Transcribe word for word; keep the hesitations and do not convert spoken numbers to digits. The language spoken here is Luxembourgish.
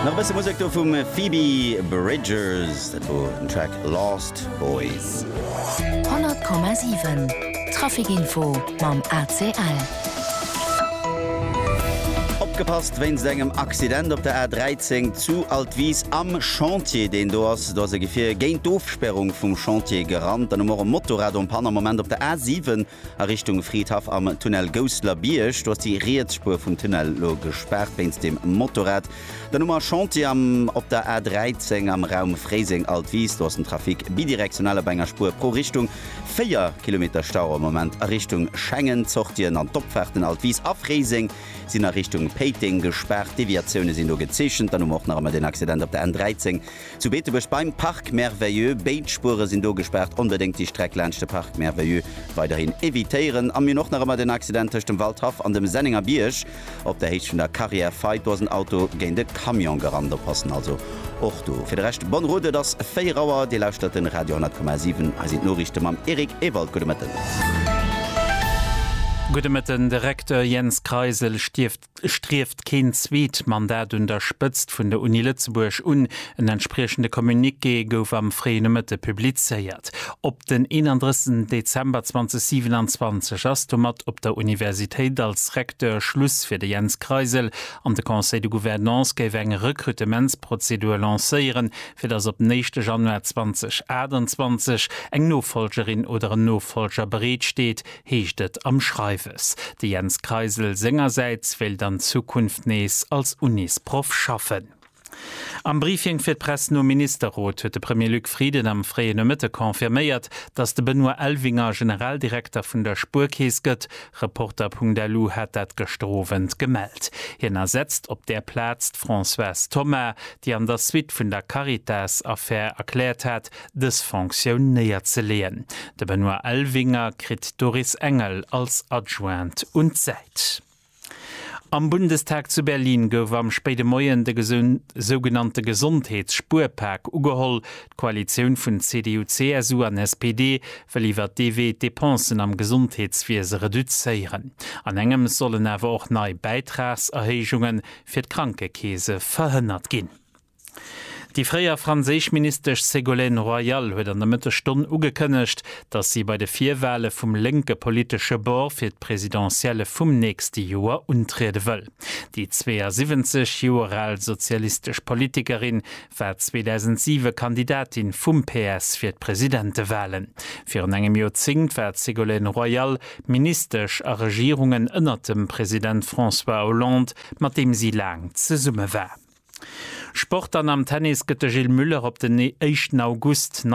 Noch besser Musik vom Phoebe Bridgers, das war ein Track Lost Boys. hundert Komma sieben Trafikinfo beim A C L. Gepasst wenn engem Accident op der R dreizehn zu Altwies am Chantier, den du hast da se gefir géint d'Ofsperrung vum Chantier gerannt, dann um Motorrad um Pan moment op der R sieben a Richtung Friedhof am Tunnel Goslar Biersch, du hast die Reetspur vum Tunnel lo gesperrt wenn's dem Motorrad. Der Nummer Chantier am op der R dreizehn am Raum Freising Altwies, du hast den Trafik bidirektionale Bengerspur pro Richtung vier Kilometer Stau am Moment a Richtung Schengen zochtien an Topfährten Altwies a Freising sind a Richtung Peting gesperrt, Deviationen sind nur gezeschen, dann noch noch einmal den Accident auf der N dreizehn. Zu Beetebech beim Parc Merveilleux, Beitspuren sind do gesperrt, unbedingt die Strecklenchte Parc Merveilleux weiterhin evitieren. Am mir noch noch einmal den Accident durch den Waldhof an dem Senninger Biersch, auf der Hecht von der Carrière zweitausend Auto gegen den Kamion gerannt passen, also auch du. Für den Rest Bonrode das Feierauer, die Laufstadt in Radio hundert Komma sieben, also sind Nachrichten am Erik Ewald, gute Mittag. Gute mit den Direktor Jens Kreisel stift, strift kein Zweitmandat unterstützt von der Uni Lützeburg und ein entsprechende Kommuniqué gouf am freien Mitte publiziert. Ob den einunddreißigsten Dezember zweitausendsiebenundzwanzig hast du mat op der Universität als Rektor Schluss für den Jens Kreisel an der Conseil de Gouvernance gave eng Rekrutimentsprozedur lancieren, für das op nächste Januar zweitausendeinundzwanzig eng Nachfolgerin oder ein Nachfolger bereit steht, hechtet am Schreiben. Die Jens Kreisel sängerseits will dann Zukunft nees als Unisprof schaffen. Am Briefing fir d Presse no Ministerrot huet de Premier Luc Frieden am Freie Mitte konfirméiert, dats de Benoit Elvinger Generaldirektor vun der Spurkees gëtt, Reporter punkt d l hat dat gestrovent gemeldt. Hien ersetzt op der Platz Françoise Thomas, die an der Suite vun der Caritas-Affaire erklärt hat, des funktionéiert ze lehen. De Benoit Elvinger krit Doris Engel als Adjoint und seit. Am Bundestag zu Berlin gouf am späte Moien de sogenannte Gesundheitsspurpack ugeholl. Koalition vun C D U C S U an S P D verliefert D W Depensen am Gesundheitswesen reduzéieren. An engem sollen awer auch nei Beitragserhechungen fir d Krankekäse verhënnert ginn. Die freier Franzésischministersch Ségolène Royal huet an der Mittelstunde ugekënnecht, dass sie bei de Vierwahlen vum linke politische Bord fir d Präsidentielle vum nächste Joer untrede wëll. Die zweiundsiebzig Jahre alt sozialistisch Politikerin war zweitausendsieben Kandidatin vum P S fir d Präsidentewahlen. Fir an engem Jozing war Ségolène Royal ministersch a Regierungen ënnert dem Präsident François Hollande, mat dem sie lang ze Summe war. Sport an am Tennis gëtt Gilles Müller op den ersten August